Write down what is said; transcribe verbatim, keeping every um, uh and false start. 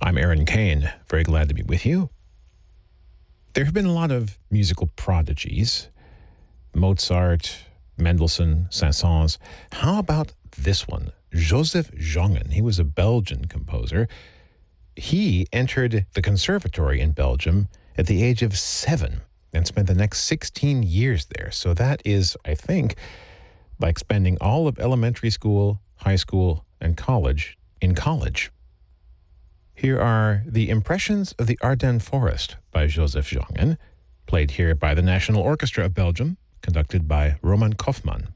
I'm Aaron Kane. Very glad to be with you. There have been a lot of musical prodigies. Mozart, Mendelssohn, Saint-Saëns. How about this one? Joseph Jongen. He was a Belgian composer. He entered the conservatory in Belgium at the age of seven and spent the next sixteen years there. So that is, I think, like spending all of elementary school, high school, and college in college. Here are the Impressions of the Ardennes Forest by Joseph Jongen, played here by the National Orchestra of Belgium, conducted by Roman Kaufmann.